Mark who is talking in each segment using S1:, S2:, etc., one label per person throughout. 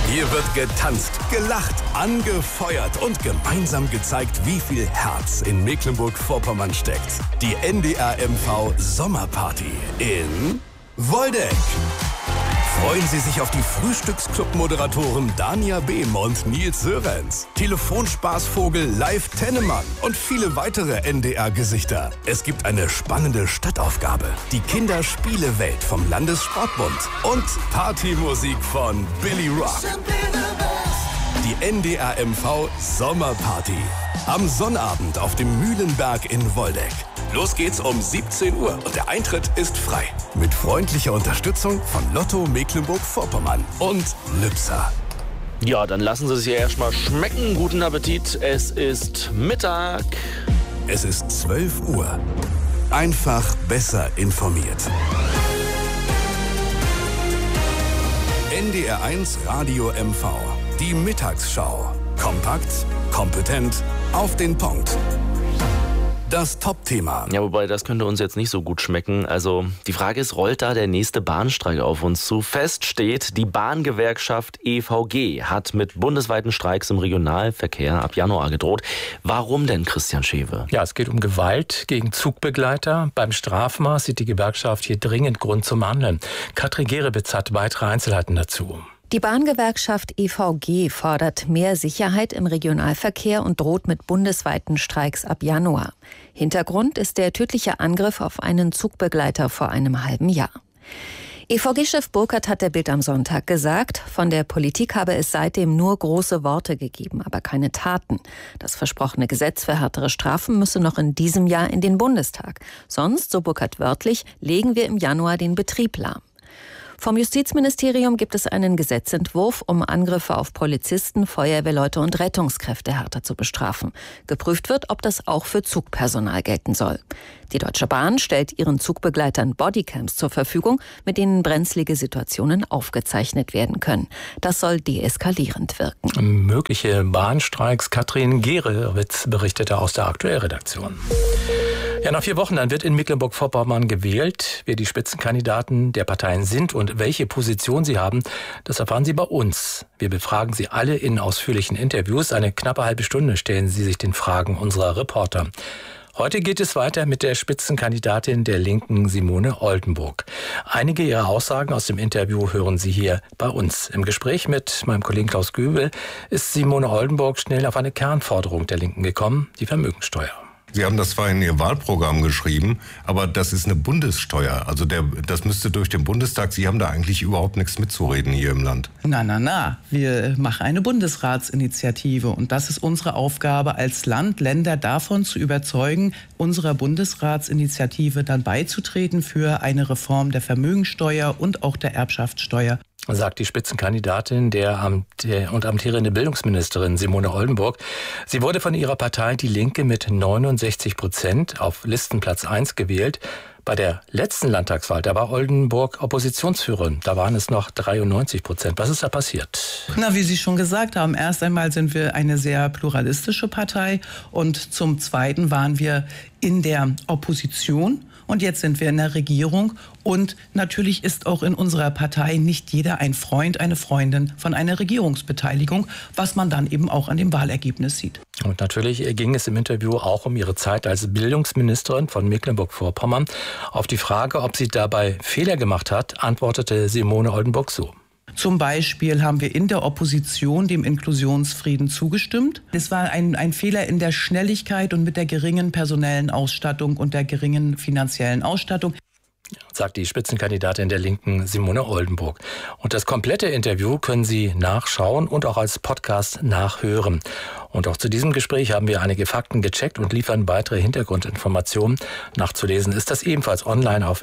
S1: Hier wird getanzt, gelacht, angefeuert und gemeinsam gezeigt, wie viel Herz in Mecklenburg-Vorpommern steckt. Die NDR MV Sommerparty in Woldeck. Freuen Sie sich auf die Frühstücksclub-Moderatoren Dania Behm und Nils Sörenz, Telefonspaßvogel Live Tennemann und viele weitere NDR-Gesichter. Es gibt eine spannende Stadtaufgabe, die Kinderspielewelt vom Landessportbund und Partymusik von Billy Rock. Die NDR MV Sommerparty. Am Sonnabend auf dem Mühlenberg in Woldeck. Los geht's um 17 Uhr und der Eintritt ist frei. Mit freundlicher Unterstützung von Lotto Mecklenburg-Vorpommern und Lübser.
S2: Ja, dann lassen Sie sich erstmal schmecken. Guten Appetit. Es ist Mittag.
S1: Es ist 12 Uhr. Einfach besser informiert. NDR 1 Radio MV. Die Mittagsschau. Kompakt, kompetent, auf den Punkt. Das Top-Thema.
S2: Ja, wobei das könnte uns jetzt nicht so gut schmecken. Also die Frage ist, rollt da der nächste Bahnstreik auf uns zu? Fest steht, die Bahngewerkschaft EVG hat mit bundesweiten Streiks im Regionalverkehr ab Januar gedroht. Warum denn, Christian Schewe?
S3: Ja, es geht um Gewalt gegen Zugbegleiter. Beim Strafmaß sieht die Gewerkschaft hier dringend Grund zum Handeln. Katrin Gerebitz hat weitere Einzelheiten dazu.
S4: Die Bahngewerkschaft EVG fordert mehr Sicherheit im Regionalverkehr und droht mit bundesweiten Streiks ab Januar. Hintergrund ist der tödliche Angriff auf einen Zugbegleiter vor einem halben Jahr. EVG-Chef Burkhardt hat der Bild am Sonntag gesagt, von der Politik habe es seitdem nur große Worte gegeben, aber keine Taten. Das versprochene Gesetz für härtere Strafen müsse noch in diesem Jahr in den Bundestag. Sonst, so Burkhardt wörtlich, legen wir im Januar den Betrieb lahm. Vom Justizministerium gibt es einen Gesetzentwurf, um Angriffe auf Polizisten, Feuerwehrleute und Rettungskräfte härter zu bestrafen. Geprüft wird, ob das auch für Zugpersonal gelten soll. Die Deutsche Bahn stellt ihren Zugbegleitern Bodycams zur Verfügung, mit denen brenzlige Situationen aufgezeichnet werden können. Das soll deeskalierend wirken.
S3: Mögliche Bahnstreiks. Katrin Gerebitz berichtete aus der Aktuellredaktion. Ja, nach 4 Wochen, dann wird in Mecklenburg-Vorpommern gewählt. Wer die Spitzenkandidaten der Parteien sind und welche Position sie haben, das erfahren Sie bei uns. Wir befragen Sie alle in ausführlichen Interviews. Eine knappe halbe Stunde stellen Sie sich den Fragen unserer Reporter. Heute geht es weiter mit der Spitzenkandidatin der Linken, Simone Oldenburg. Einige ihrer Aussagen aus dem Interview hören Sie hier bei uns. Im Gespräch mit meinem Kollegen Klaus Göbel ist Simone Oldenburg schnell auf eine Kernforderung der Linken gekommen, die Vermögensteuer.
S5: Sie haben das zwar in Ihr Wahlprogramm geschrieben, aber das ist eine Bundessteuer. Also das müsste durch den Bundestag. Sie haben da eigentlich überhaupt nichts mitzureden hier im Land.
S6: Na. Wir machen eine Bundesratsinitiative und das ist unsere Aufgabe als Land, Länder davon zu überzeugen, unserer Bundesratsinitiative dann beizutreten für eine Reform der Vermögensteuer und auch der Erbschaftssteuer.
S3: Sagt die Spitzenkandidatin und amtierende Bildungsministerin Simone Oldenburg. Sie wurde von ihrer Partei Die Linke mit 69% auf Listenplatz 1 gewählt. Bei der letzten Landtagswahl, da war Oldenburg Oppositionsführerin. Da waren es noch 93%. Was ist da passiert?
S6: Na, wie Sie schon gesagt haben, erst einmal sind wir eine sehr pluralistische Partei und zum Zweiten waren wir in der Opposition. Und jetzt sind wir in der Regierung und natürlich ist auch in unserer Partei nicht jeder ein Freund, eine Freundin von einer Regierungsbeteiligung, was man dann eben auch an dem Wahlergebnis sieht.
S3: Und natürlich ging es im Interview auch um ihre Zeit als Bildungsministerin von Mecklenburg-Vorpommern. Auf die Frage, ob sie dabei Fehler gemacht hat, antwortete Simone Oldenburg so.
S6: Zum Beispiel haben wir in der Opposition dem Inklusionsfrieden zugestimmt. Es war ein Fehler in der Schnelligkeit und mit der geringen personellen Ausstattung und der geringen finanziellen Ausstattung.
S3: Sagt die Spitzenkandidatin der Linken Simone Oldenburg. Und das komplette Interview können Sie nachschauen und auch als Podcast nachhören. Und auch zu diesem Gespräch haben wir einige Fakten gecheckt und liefern weitere Hintergrundinformationen. Nachzulesen ist das ebenfalls online auf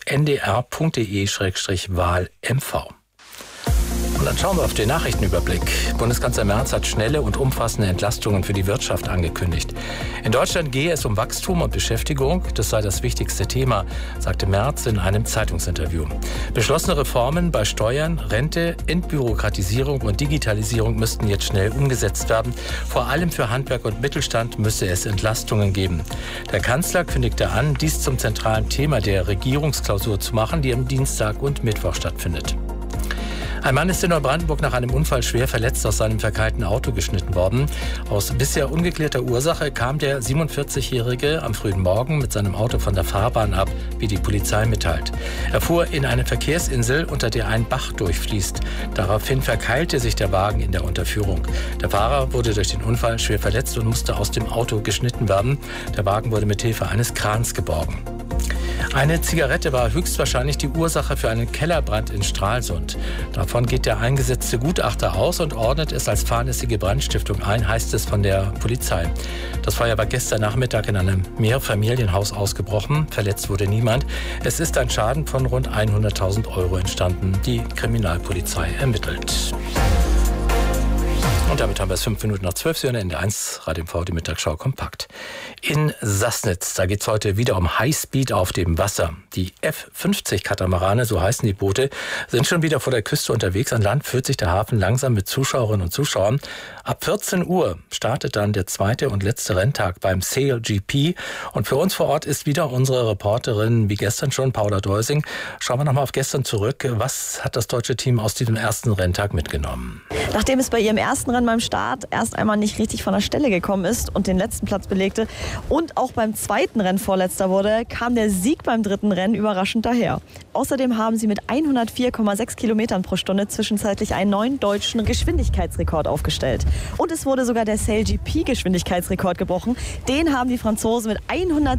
S3: ndr.de/wahlmv. Und dann schauen wir auf den Nachrichtenüberblick. Bundeskanzler Merz hat schnelle und umfassende Entlastungen für die Wirtschaft angekündigt. In Deutschland gehe es um Wachstum und Beschäftigung. Das sei das wichtigste Thema, sagte Merz in einem Zeitungsinterview. Beschlossene Reformen bei Steuern, Rente, Entbürokratisierung und Digitalisierung müssten jetzt schnell umgesetzt werden. Vor allem für Handwerk und Mittelstand müsse es Entlastungen geben. Der Kanzler kündigte an, dies zum zentralen Thema der Regierungsklausur zu machen, die am Dienstag und Mittwoch stattfindet. Ein Mann ist in Neubrandenburg nach einem Unfall schwer verletzt aus seinem verkeilten Auto geschnitten worden. Aus bisher ungeklärter Ursache kam der 47-Jährige am frühen Morgen mit seinem Auto von der Fahrbahn ab, wie die Polizei mitteilt. Er fuhr in eine Verkehrsinsel, unter der ein Bach durchfließt. Daraufhin verkeilte sich der Wagen in der Unterführung. Der Fahrer wurde durch den Unfall schwer verletzt und musste aus dem Auto geschnitten werden. Der Wagen wurde mit Hilfe eines Krans geborgen. Eine Zigarette war höchstwahrscheinlich die Ursache für einen Kellerbrand in Stralsund. Davon geht der eingesetzte Gutachter aus und ordnet es als fahrlässige Brandstiftung ein, heißt es von der Polizei. Das Feuer war gestern Nachmittag in einem Mehrfamilienhaus ausgebrochen. Verletzt wurde niemand. Es ist ein Schaden von rund 100.000 € entstanden. Die Kriminalpolizei ermittelt. Und damit haben wir es 5 Minuten nach 12 Uhr in der NDR1 Radio MV, die Mittagsschau kompakt. In Sassnitz, da geht es heute wieder um Highspeed auf dem Wasser. Die F50-Katamarane, so heißen die Boote, sind schon wieder vor der Küste unterwegs. An Land füllt sich der Hafen langsam mit Zuschauerinnen und Zuschauern. Ab 14 Uhr startet dann der zweite und letzte Renntag beim SailGP. Und für uns vor Ort ist wieder unsere Reporterin, wie gestern schon, Paula Deusing. Schauen wir nochmal auf gestern zurück. Was hat das deutsche Team aus diesem ersten Renntag mitgenommen?
S7: Nachdem es bei ihrem ersten Rennen beim Start erst einmal nicht richtig von der Stelle gekommen ist und den letzten Platz belegte und auch beim zweiten Rennen Vorletzter wurde, kam der Sieg beim dritten Rennen überraschend daher. Außerdem haben sie mit 104,6 Kilometern pro Stunde zwischenzeitlich einen neuen deutschen Geschwindigkeitsrekord aufgestellt. Und es wurde sogar der SailGP-Geschwindigkeitsrekord gebrochen. Den haben die Franzosen mit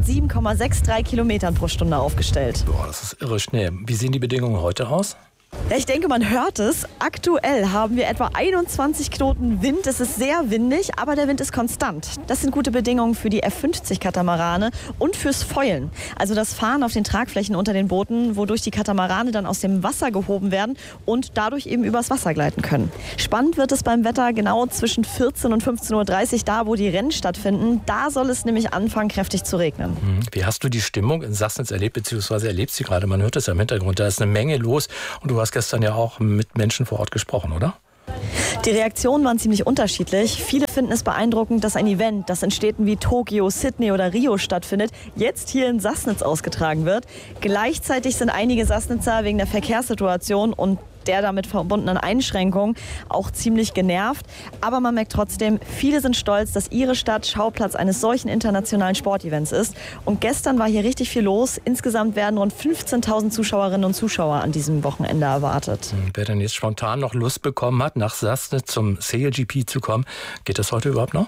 S7: 107,63 Kilometern pro Stunde aufgestellt.
S3: Boah, das ist irre schnell. Wie sehen die Bedingungen heute aus?
S7: Ja, ich denke, man hört es. Aktuell haben wir etwa 21 Knoten Wind. Es ist sehr windig, aber der Wind ist konstant. Das sind gute Bedingungen für die F50-Katamarane und fürs Foilen. Also das Fahren auf den Tragflächen unter den Booten, wodurch die Katamarane dann aus dem Wasser gehoben werden und dadurch eben übers Wasser gleiten können. Spannend wird es beim Wetter genau zwischen 14 und 15.30 Uhr, da wo die Rennen stattfinden. Da soll es nämlich anfangen, kräftig zu regnen.
S3: Wie hast du die Stimmung in Sassnitz erlebt, beziehungsweise erlebst sie gerade? Man hört es ja im Hintergrund, da ist eine Menge los und du hast gestern ja auch mit Menschen vor Ort gesprochen, oder?
S7: Die Reaktionen waren ziemlich unterschiedlich. Viele finden es beeindruckend, dass ein Event, das in Städten wie Tokio, Sydney oder Rio stattfindet, jetzt hier in Sassnitz ausgetragen wird. Gleichzeitig sind einige Sassnitzer wegen der Verkehrssituation und der damit verbundenen Einschränkungen auch ziemlich genervt. Aber man merkt trotzdem, viele sind stolz, dass ihre Stadt Schauplatz eines solchen internationalen Sportevents ist. Und gestern war hier richtig viel los. Insgesamt werden rund 15.000 Zuschauerinnen und Zuschauer an diesem Wochenende erwartet.
S3: Wer denn jetzt spontan noch Lust bekommen hat, nach Sassnitz zum SailGP zu kommen, geht das heute überhaupt noch?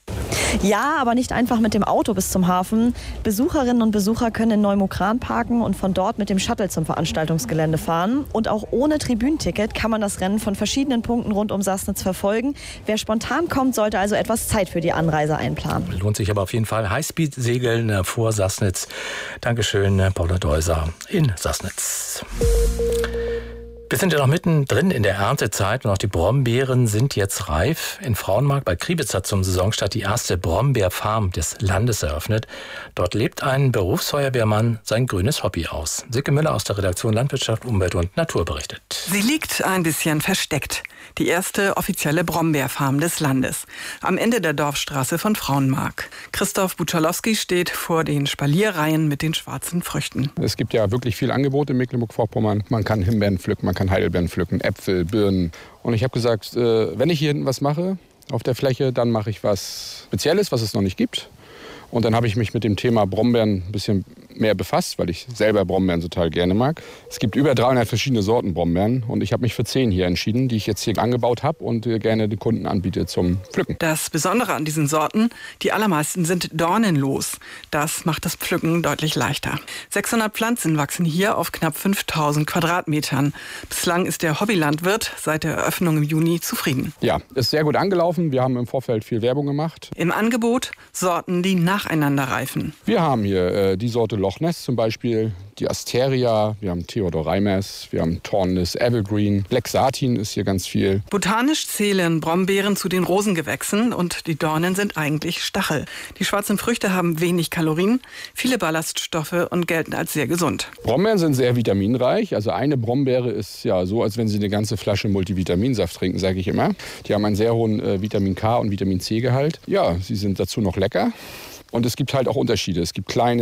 S7: Ja, aber nicht einfach mit dem Auto bis zum Hafen. Besucherinnen und Besucher können in Neumukran parken und von dort mit dem Shuttle zum Veranstaltungsgelände fahren. Und auch ohne Tribünenticket kann man das Rennen von verschiedenen Punkten rund um Sassnitz verfolgen. Wer spontan kommt, sollte also etwas Zeit für die Anreise einplanen.
S3: Lohnt sich aber auf jeden Fall. Highspeed-Segeln vor Sassnitz. Dankeschön, Paula Deuser in Sassnitz. Wir sind ja noch mittendrin in der Erntezeit und auch die Brombeeren sind jetzt reif. In Frauenmarkt bei Kriebitz hat zum Saisonstart die erste Brombeerfarm des Landes eröffnet. Dort lebt ein Berufsfeuerwehrmann sein grünes Hobby aus. Silke Müller aus der Redaktion Landwirtschaft, Umwelt und Natur berichtet.
S8: Sie liegt ein bisschen versteckt. Die erste offizielle Brombeerfarm des Landes. Am Ende der Dorfstraße von Frauenmarkt. Christoph Buczalowski steht vor den Spalierreihen mit den schwarzen Früchten.
S9: Es gibt ja wirklich viel Angebot in Mecklenburg-Vorpommern. Man kann Himbeeren pflücken, man kann Heidelbeeren pflücken, Äpfel, Birnen. Und ich habe gesagt, wenn ich hier hinten was mache auf der Fläche, dann mache ich was Spezielles, was es noch nicht gibt. Und dann habe ich mich mit dem Thema Brombeeren ein bisschen mehr befasst, weil ich selber Brombeeren total gerne mag. Es gibt über 300 verschiedene Sorten Brombeeren und ich habe mich für 10 hier entschieden, die ich jetzt hier angebaut habe und gerne den Kunden anbiete zum Pflücken.
S8: Das Besondere an diesen Sorten, die allermeisten sind dornenlos. Das macht das Pflücken deutlich leichter. 600 Pflanzen wachsen hier auf knapp 5000 Quadratmetern. Bislang ist der Hobbylandwirt seit der Eröffnung im Juni zufrieden.
S9: Ja, ist sehr gut angelaufen. Wir haben im Vorfeld viel Werbung gemacht.
S8: Im Angebot Sorten, die nacheinander reifen.
S9: Wir haben hier die Sorte Loch Ness zum Beispiel, die Asteria, wir haben Theodor Reimers, wir haben Thornless Evergreen, Black Satin ist hier ganz viel.
S8: Botanisch zählen Brombeeren zu den Rosengewächsen und die Dornen sind eigentlich Stachel. Die schwarzen Früchte haben wenig Kalorien, viele Ballaststoffe und gelten als sehr gesund.
S9: Brombeeren sind sehr vitaminreich, also eine Brombeere ist ja so, als wenn Sie eine ganze Flasche Multivitaminsaft trinken, sage ich immer. Die haben einen sehr hohen Vitamin K und Vitamin C Gehalt. Ja, sie sind dazu noch lecker. Und es gibt halt auch Unterschiede. Es gibt kleine,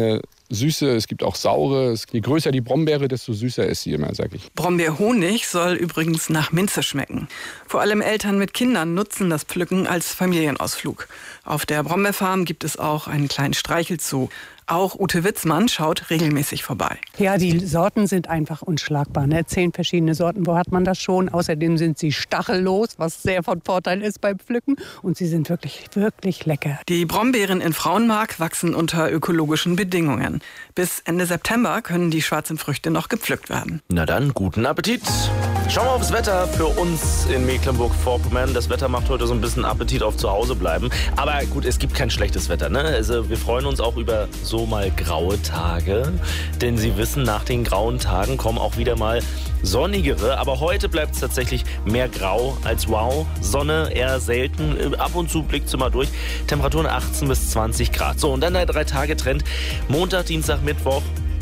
S9: süße, es gibt auch saure. Je größer die Brombeere, desto süßer ist sie immer, sag ich.
S8: Brombeerhonig soll übrigens nach Minze schmecken. Vor allem Eltern mit Kindern nutzen das Pflücken als Familienausflug. Auf der Brombeerfarm gibt es auch einen kleinen Streichelzoo. Auch Ute Witzmann schaut regelmäßig vorbei.
S10: Ja, die Sorten sind einfach unschlagbar. 10 verschiedene Sorten, wo hat man das schon? Außerdem sind sie stachellos, was sehr von Vorteil ist beim Pflücken. Und sie sind wirklich, wirklich lecker.
S8: Die Brombeeren in Frauenmark wachsen unter ökologischen Bedingungen. Bis Ende September können die schwarzen Früchte noch gepflückt werden.
S2: Na dann, guten Appetit. Schauen wir aufs Wetter für uns in Mecklenburg-Vorpommern. Das Wetter macht heute so ein bisschen Appetit auf zu Hause bleiben. Aber gut, es gibt kein schlechtes Wetter, ne? Also wir freuen uns auch über so mal graue Tage. Denn Sie wissen, nach den grauen Tagen kommen auch wieder mal sonnigere. Aber heute bleibt es tatsächlich mehr grau als wow. Sonne eher selten. Ab und zu blickt sie mal durch. Temperaturen 18 bis 20 Grad. So, und dann der 3-Tage-Trend. Montag, Dienstag, Mittwoch.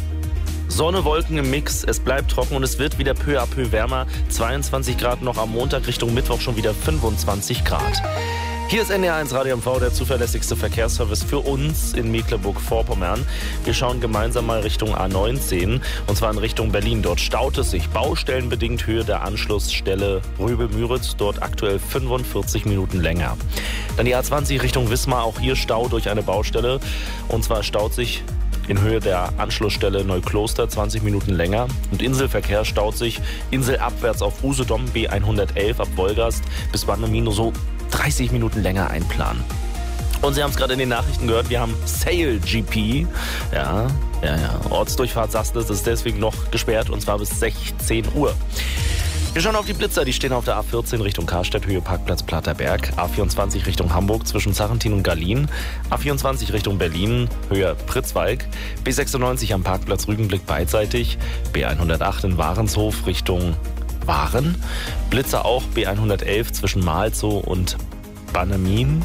S2: Sonne, Wolken im Mix, es bleibt trocken und es wird wieder peu à peu wärmer. 22 Grad noch am Montag, Richtung Mittwoch schon wieder 25 Grad. Hier ist NDR1 Radio MV, der zuverlässigste Verkehrsservice für uns in Mecklenburg-Vorpommern. Wir schauen gemeinsam mal Richtung A19 und zwar in Richtung Berlin. Dort staut es sich baustellenbedingt Höhe der Anschlussstelle Röbel-Müritz, dort aktuell 45 Minuten länger. Dann die A20 Richtung Wismar, auch hier Stau durch eine Baustelle und zwar staut sich in Höhe der Anschlussstelle Neukloster 20 Minuten länger. Und Inselverkehr staut sich inselabwärts auf Usedom B111 ab Wolgast bis Warnemünde so 30 Minuten länger einplanen. Und Sie haben es gerade in den Nachrichten gehört, wir haben Sail GP. Ja. Ortsdurchfahrt Sassnitz ist deswegen noch gesperrt und zwar bis 16 Uhr. Wir schauen auf die Blitzer, die stehen auf der A14 Richtung Karstadt, Höhe Parkplatz Platterberg, A24 Richtung Hamburg zwischen Sarrentin und Gallien, A24 Richtung Berlin, Höhe Pritzwalk, B96 am Parkplatz Rügenblick beidseitig, B108 in Warenshof Richtung Waren, Blitzer auch B111 zwischen Malzow und Bannemin,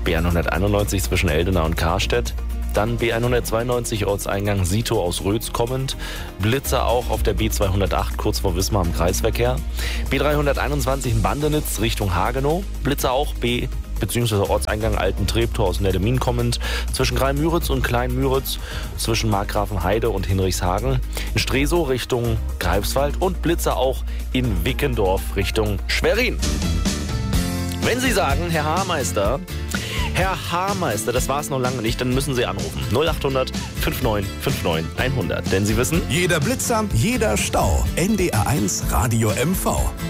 S2: B191 zwischen Eldena und Karstedt, dann B192 Ortseingang Sito aus Rötz kommend. Blitzer auch auf der B208 kurz vor Wismar im Kreisverkehr. B321 in Bandenitz Richtung Hagenow. Blitzer auch bzw. Ortseingang Alten Treptow aus Neddemin kommend. Zwischen Greimüritz und Kleinmüritz. Zwischen Markgrafenheide und Hinrichshagen. In Stresow Richtung Greifswald. Und Blitzer auch in Wickendorf Richtung Schwerin. Wenn Sie sagen, Herr Haarmeister, das war's noch lange nicht, dann müssen Sie anrufen. 0800 5959 100. Denn Sie wissen,
S1: jeder Blitzer, jeder Stau. NDR1 Radio MV.